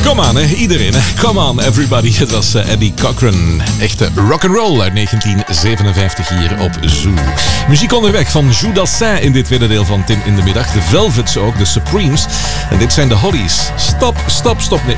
Kom aan, hè, iedereen. Hè. Come on, everybody. Het was Eddie Cochran. Echte rock'n'roll uit 1957 hier op Zoo. Muziek onderweg van Jules Dassin in dit tweede deel van Tim in de Middag. De Velvets ook, de Supremes. En dit zijn de Hollies. Stop, stop, stop. Nee,